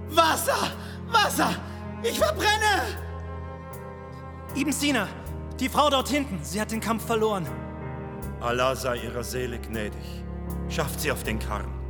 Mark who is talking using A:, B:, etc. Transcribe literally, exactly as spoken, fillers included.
A: Wasser! Wasser! Ich verbrenne!
B: Ibn Sina, die Frau dort hinten, sie hat den Kampf verloren.
C: Allah sei ihrer Seele gnädig. Schafft sie auf den Karren.